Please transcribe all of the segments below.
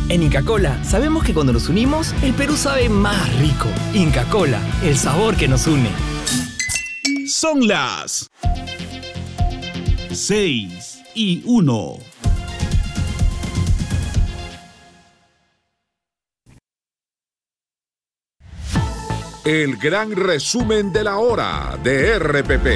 En Inca Kola sabemos que cuando nos unimos, el Perú sabe más rico. Inca Kola, el sabor que nos une. Son las 6:01. El gran resumen de la hora de RPP.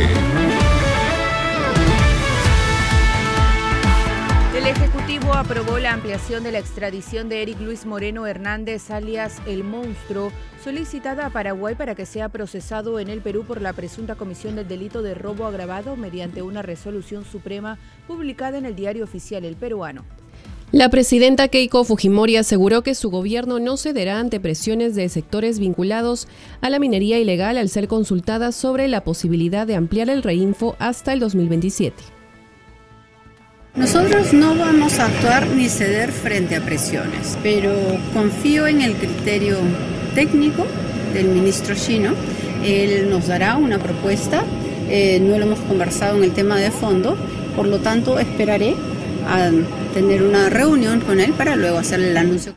El Ejecutivo aprobó la ampliación de la extradición de Eric Luis Moreno Hernández, alias El Monstruo, solicitada a Paraguay para que sea procesado en el Perú por la presunta comisión del delito de robo agravado mediante una resolución suprema publicada en el Diario Oficial El Peruano. La presidenta Keiko Fujimori aseguró que su gobierno no cederá ante presiones de sectores vinculados a la minería ilegal al ser consultada sobre la posibilidad de ampliar el reinfo hasta el 2027. Nosotros no vamos a actuar ni ceder frente a presiones, pero confío en el criterio técnico del ministro Chino. Él nos dará una propuesta, no lo hemos conversado en el tema de fondo, por lo tanto esperaré a tener una reunión con él para luego hacerle el anuncio.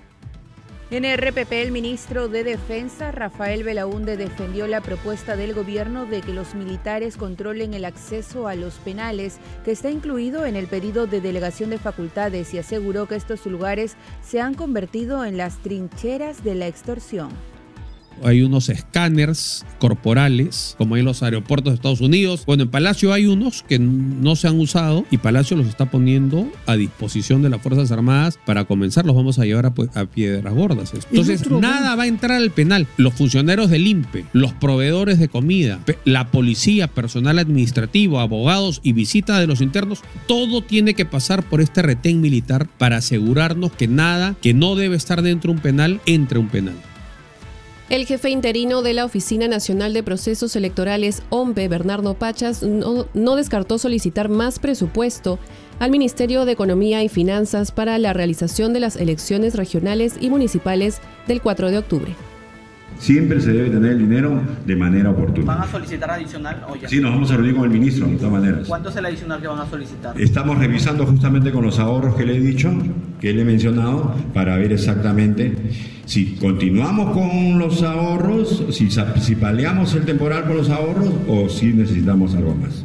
En RPP, el ministro de Defensa, Rafael Belaúnde, defendió la propuesta del gobierno de que los militares controlen el acceso a los penales, que está incluido en el pedido de delegación de facultades, y aseguró que estos lugares se han convertido en las trincheras de la extorsión. Hay unos escáneres corporales, como hay en los aeropuertos de Estados Unidos. Bueno, en Palacio hay unos que no se han usado y Palacio los está poniendo a disposición de las Fuerzas Armadas para comenzar. Los vamos a llevar a Piedras Gordas. Entonces, nada va a entrar al penal. Los funcionarios del INPE, los proveedores de comida, la policía, personal administrativo, abogados y visita de los internos, todo tiene que pasar por este retén militar para asegurarnos que nada que no debe estar dentro de un penal entre un penal. El jefe interino de la Oficina Nacional de Procesos Electorales, OMPE, Bernardo Pachas, no descartó solicitar más presupuesto al Ministerio de Economía y Finanzas para la realización de las elecciones regionales y municipales del 4 de octubre. Siempre se debe tener el dinero de manera oportuna. ¿Van a solicitar adicional o ya? Sí, nos vamos a reunir con el ministro, de todas maneras. ¿Cuánto es el adicional que van a solicitar? Estamos revisando justamente con los ahorros que le he dicho, que le he mencionado, para ver exactamente si continuamos con los ahorros, si paliamos el temporal con los ahorros o si necesitamos algo más.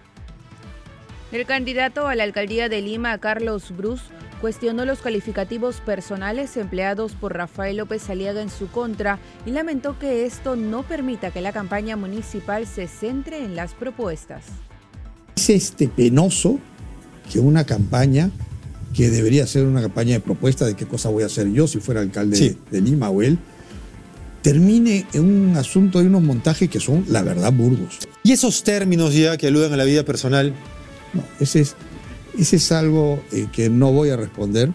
El candidato a la alcaldía de Lima, Carlos Brus, cuestionó los calificativos personales empleados por Rafael López Aliaga en su contra y lamentó que esto no permita que la campaña municipal se centre en las propuestas. Es penoso que una campaña, que debería ser una campaña de propuesta de qué cosa voy a hacer yo si fuera alcalde de Lima o él, termine en un asunto de unos montajes que son, la verdad, burdos. ¿Y esos términos ya que aluden a la vida personal? No, ese es algo que no voy a responder.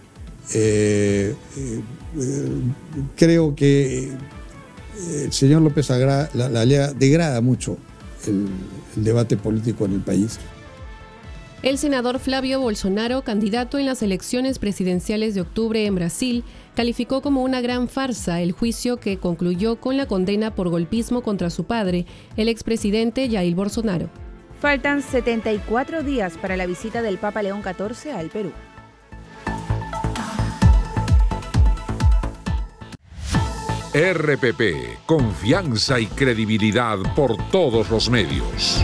Creo que el señor López Aliaga degrada mucho el debate político en el país. El senador Flavio Bolsonaro, candidato en las elecciones presidenciales de octubre en Brasil, calificó como una gran farsa el juicio que concluyó con la condena por golpismo contra su padre, el expresidente Jair Bolsonaro. Faltan 74 días para la visita del Papa León XIV al Perú. RPP, confianza y credibilidad por todos los medios.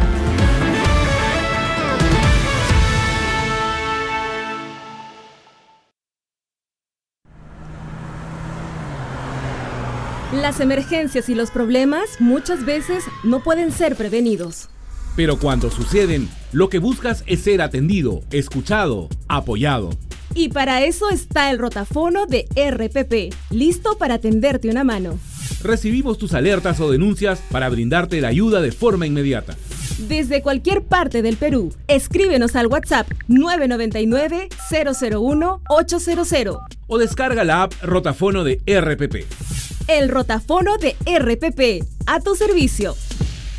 Las emergencias y los problemas muchas veces no pueden ser prevenidos. Pero cuando suceden, lo que buscas es ser atendido, escuchado, apoyado. Y para eso está el rotafono de RPP, listo para tenderte una mano. Recibimos tus alertas o denuncias para brindarte la ayuda de forma inmediata. Desde cualquier parte del Perú, escríbenos al WhatsApp 999-001-800. O descarga la app Rotafono de RPP. El rotafono de RPP, a tu servicio.